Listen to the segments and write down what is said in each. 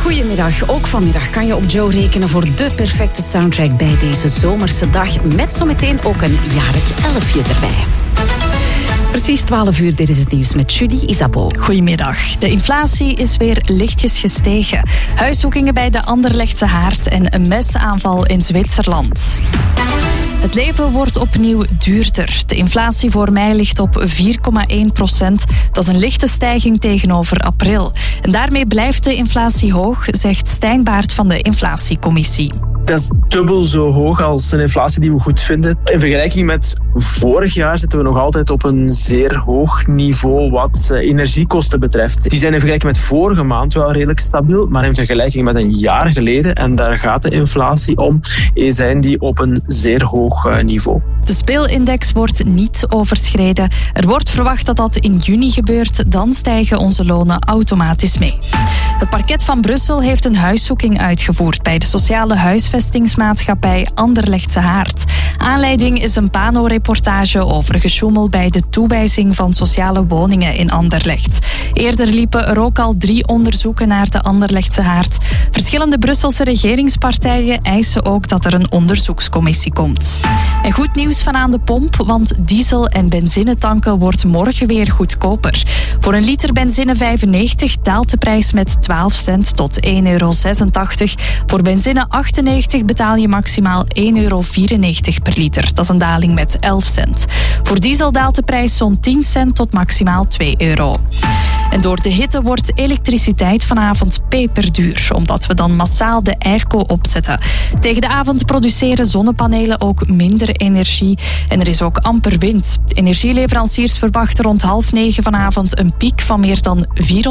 Goedemiddag. Ook vanmiddag kan je op Joe rekenen voor de perfecte soundtrack bij deze zomerse dag. Met zometeen ook een jarig 11 erbij. Precies 12 uur, dit is het nieuws met Judy Isabeau. Goedemiddag. De inflatie is weer lichtjes gestegen. Huiszoekingen bij de Anderlechtse Haard en een mesaanval in Zwitserland. Het leven wordt opnieuw duurder. De inflatie voor mei ligt op 4,1%. Dat is een lichte stijging tegenover april. En daarmee blijft de inflatie hoog, zegt Stijn Baert van de Inflatiecommissie. Dat is dubbel zo hoog als een inflatie die we goed vinden. In vergelijking met vorig jaar zitten we nog altijd op een zeer hoog niveau wat energiekosten betreft. Die zijn in vergelijking met vorige maand wel redelijk stabiel, maar in vergelijking met een jaar geleden, en daar gaat de inflatie om, zijn die op een zeer hoog niveau. De speelindex wordt niet overschreden. Er wordt verwacht dat dat in juni gebeurt. Dan stijgen onze lonen automatisch mee. Het parket van Brussel heeft een huiszoeking uitgevoerd bij de sociale huisvestingsmaatschappij Anderlechtse Haard. Aanleiding is een Pano-reportage over gesjoemel bij de toewijzing van sociale woningen in Anderlecht. Eerder liepen er ook al 3 onderzoeken naar de Anderlechtse Haard. Verschillende Brusselse regeringspartijen eisen ook dat er een onderzoekscommissie komt. En goed nieuws van aan de pomp, want diesel- en benzinetanken wordt morgen weer goedkoper. Voor een liter benzine 95 daalt de prijs met 12 cent tot €1,86. Voor benzine 98 betaal je maximaal €1,94 per liter. Dat is een daling met 11 cent. Voor diesel daalt de prijs zo'n 10 cent tot maximaal €2. En door de hitte wordt elektriciteit vanavond peperduur, omdat we dan massaal de airco opzetten. Tegen de avond produceren zonnepanelen ook minder energie en er is ook amper wind. Energieleveranciers verwachten rond 20:30 vanavond een piek van meer dan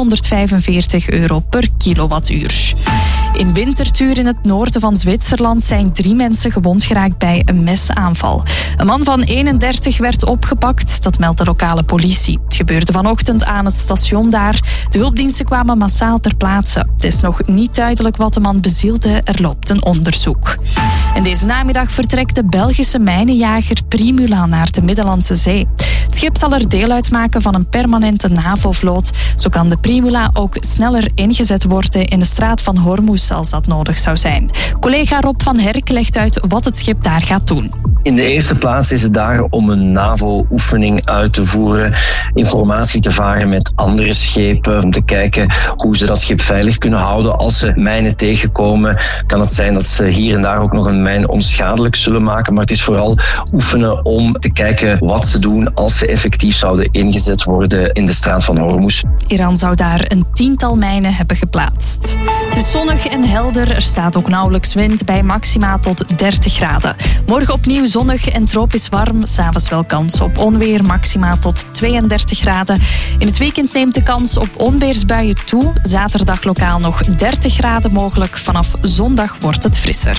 €445 per kilowattuur. In Winterthur in het noorden van Zwitserland zijn 3 mensen gewond geraakt bij een mesaanval. Een man van 31 werd opgepakt, dat meldt de lokale politie. Het gebeurde vanochtend aan het station daar. De hulpdiensten kwamen massaal ter plaatse. Het is nog niet duidelijk wat de man bezielde, er loopt een onderzoek. En deze namiddag vertrekt de Belgische mijnenjager Primula naar de Middellandse Zee. Het schip zal er deel uitmaken van een permanente NAVO-vloot. Zo kan de Primula ook sneller ingezet worden in de straat van Hormuz als dat nodig zou zijn. Collega Rob van Herk legt uit wat het schip daar gaat doen. In de eerste plaats is het daar om een NAVO-oefening uit te voeren, informatie te varen met andere schepen, om te kijken hoe ze dat schip veilig kunnen houden. Als ze mijnen tegenkomen, kan het zijn dat ze hier en daar ook nog een mijn onschadelijk zullen maken, maar het is vooral oefenen om te kijken wat ze doen als ze effectief zouden ingezet worden in de straat van Hormuz. Iran zou daar een 10-tal mijnen hebben geplaatst. Het is zonnig en helder, er staat ook nauwelijks wind bij maxima tot 30 graden. Morgen opnieuw zonnig en tropisch warm, 's avonds wel kans op onweer, maxima tot 32 graden. In het weekend neemt de kans op onweersbuien toe. Zaterdag lokaal nog 30 graden mogelijk, vanaf zondag wordt het frisser.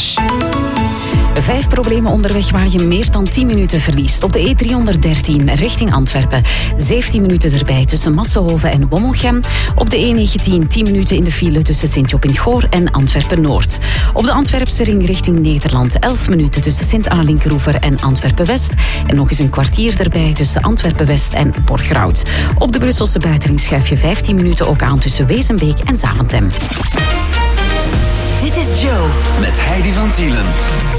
5 problemen onderweg waar je meer dan 10 minuten verliest. Op de E313 richting Antwerpen. 17 minuten erbij tussen Massenhoven en Wommelgem. Op de E19 10 minuten in de file tussen Sint-Job-in-het-Goor en Antwerpen-Noord. Op de Antwerpse ring richting Nederland 11 minuten tussen Sint-Alinkeroever en Antwerpen-West. En nog eens een kwartier erbij tussen Antwerpen-West en Borgerhout. Op de Brusselse buitenring schuif je 15 minuten ook aan tussen Wezenbeek en Zaventem. Dit is Joe. Met Heidi van Tielen.